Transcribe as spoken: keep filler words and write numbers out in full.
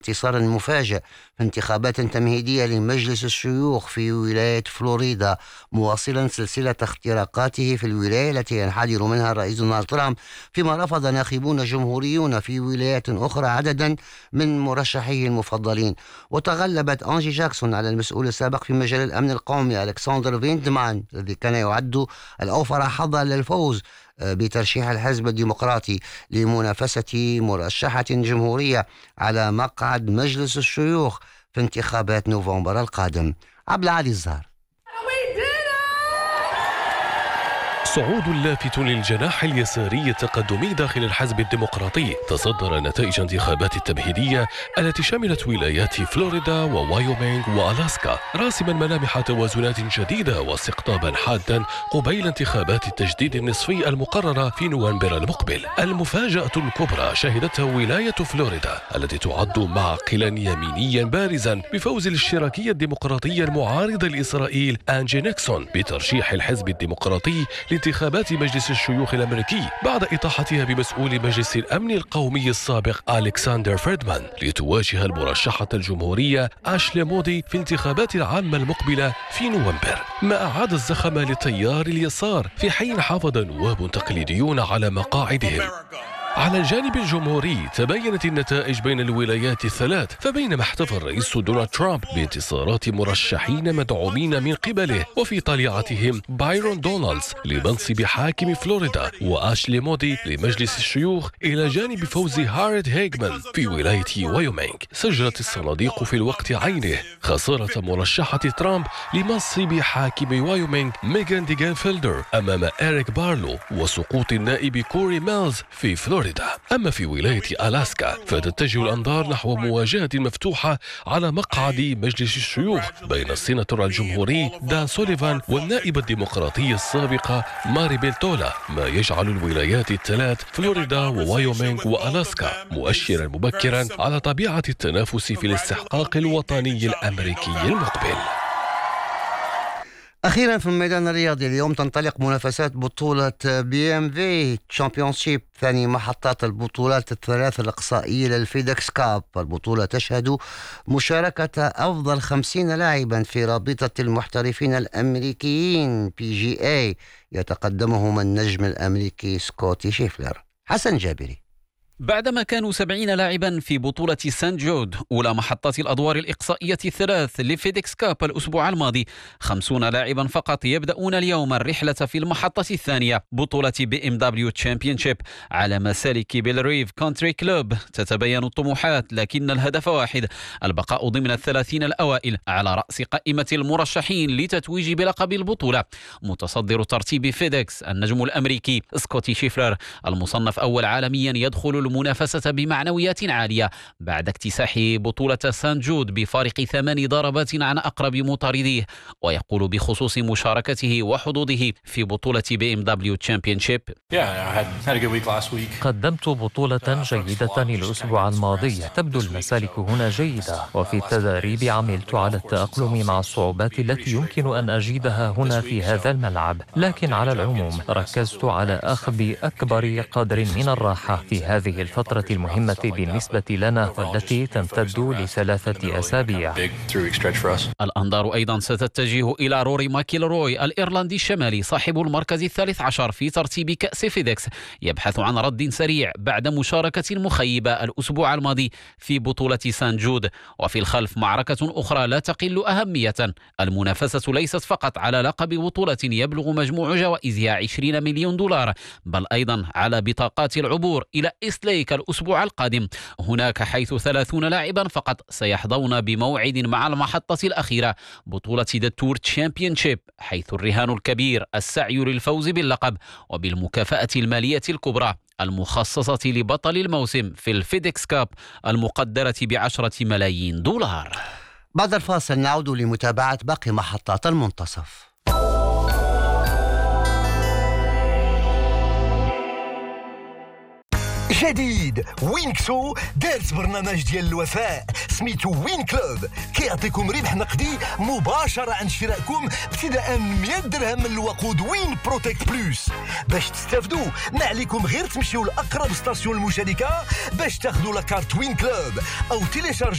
انتصار مفاجئ في انتخابات تمهيدية لمجلس الشيوخ في ولاية فلوريدا، مواصلا سلسلة اختراقاته في الولاية التي ينحدر منها الرئيس دونالد ترامب، فيما رفض ناخبون جمهوريون في ولايات أخرى عددا من مرشحيه المفضلين. وتغلبت أنجي جاكسون على المسؤول السابق في مجال الأمن القومي ألكسندر فيندمان الذي كان يعد الأوفر حظا للفوز بترشيح الحزب الديمقراطي لمنافسة مرشحة جمهورية على مقعد مجلس الشيوخ في انتخابات نوفمبر القادم. عبد العالي الزهر. صعود لافت للجناح اليساري التقدمي داخل الحزب الديمقراطي تصدر نتائج انتخابات التمهيدية التي شملت ولايات فلوريدا ووايومينغ وألاسكا، راسما ملامح توازنات جديدة واستقطابا حادا قبيل انتخابات التجديد النصفي المقررة في نوفمبر المقبل. المفاجأة الكبرى شهدتها ولاية فلوريدا التي تعد معقلا يمينيا بارزا بفوز الاشتراكية الديمقراطية المعارضة لإسرائيل أنجي نيكسون بترشيح الحزب الديمقراطي لانتخابات مجلس الشيوخ الأمريكي بعد إطاحتها بمسؤول مجلس الأمن القومي السابق ألكسندر فريدمان لتواجه المرشحة الجمهورية أشلي مودي في انتخابات العامة المقبلة في نوفمبر، ما أعاد الزخم للتيار اليسار في حين حافظ نواب تقليديون على مقاعدهم. على الجانب الجمهوري تباينت النتائج بين الولايات الثلاث، فبينما احتفى الرئيس دونالد ترامب بانتصارات مرشحين مدعومين من قبله وفي طليعتهم بايرون دونالدز لمنصب حاكم فلوريدا وأشلي مودي لمجلس الشيوخ إلى جانب فوز هارد هيغمان في ولاية وايومينغ، سجلت الصناديق في الوقت عينه خسارة مرشحة ترامب لمنصب حاكم وايومينغ ميغان ديغانفيلدر أمام إريك بارلو وسقوط النائب كوري ميلز في فلوريدا. أما في ولاية ألاسكا فتتجه الأنظار نحو مواجهة مفتوحة على مقعد مجلس الشيوخ بين السيناتور الجمهوري دان سوليفان والنائب الديمقراطي السابقة ماري بيلتولا، ما يجعل الولايات الثلاث فلوريدا ووايومينغ وألاسكا مؤشرا مبكرا على طبيعة التنافس في الاستحقاق الوطني الأمريكي المقبل. أخيرا في الميدان الرياضي، اليوم تنطلق منافسات بطولة بي ام في تشامبيونشيب، ثاني محطات البطولات الثلاث الإقصائية للفيدكس كاب. البطولة تشهد مشاركة أفضل خمسين لاعبا في رابطة المحترفين الأمريكيين بي جي اي، يتقدمهم النجم الأمريكي سكوتي شيفلر. حسن جابري. بعدما كانوا سبعين لاعبا في بطولة سان جود أولى محطات الأدوار الإقصائية الثلاث لفيدكس كاب الأسبوع الماضي، خمسين لاعبا فقط يبدأون اليوم الرحلة في المحطة الثانية، بطولة بي ام دبليو تشامبيونشيب على مسالك بيلريف كونتري كلوب. تتبين الطموحات لكن الهدف واحد، البقاء ضمن الثلاثين الأوائل على رأس قائمة المرشحين لتتويج بلقب البطولة. متصدر ترتيب فيدكس النجم الأمريكي سكوتي شيفلر المصنف أول عالميا يدخل المنافسة بمعنويات عالية بعد اكتساح بطولة سان جود بفارق ثمان ضربات عن أقرب مطارديه، ويقول بخصوص مشاركته وحظوظه في بطولة بي ام دبليو تشامبيونشيب: قدمت بطولة جيدة الأسبوع الماضي، تبدو المسالك هنا جيدة، وفي التدريب عملت على التأقلم مع الصعوبات التي يمكن أن أجدها هنا في هذا الملعب، لكن على العموم ركزت على أخذ أكبر قدر من الراحة في هذه الفترة المهمة بالنسبة لنا والتي تمتد لثلاثة أسابيع. الأنظار أيضا ستتجه إلى روري ماكيلروي الإيرلندي الشمالي صاحب المركز الثالث عشر في ترتيب كأس فيدكس، يبحث عن رد سريع بعد مشاركة مخيبة الأسبوع الماضي في بطولة سان جود. وفي الخلف معركة أخرى لا تقل أهمية، المنافسة ليست فقط على لقب بطولة يبلغ مجموع جوائزها عشرين مليون دولار، بل أيضا على بطاقات العبور إلى إسليك الأسبوع القادم. هناك حيث ثلاثون لاعبا فقط سيحظون بموعد مع المحطة الأخيرة، بطولة ذا تور تشامبيونشيب، حيث الرهان الكبير السعي للفوز باللقب وبالمكافأة المالية الكبرى المخصصة لبطل الموسم في الفيدكس كاب المقدرة بعشرة ملايين دولار. بعد الفاصل نعود لمتابعة باقي محطات المنتصف. جديد وينكسو دارت برنامج ديال الوفاء سميتو وين كلوب، كيعطيكم ربح نقدي مباشرة عند شرائكم ابتداء من مئة درهم من الوقود وين بروتكت بلوس. باش تستافدوا ما عليكم غير تمشيو لأقرب ستاسيون المشاركة باش تاخذوا لاكارت وين كلوب أو تيليشارج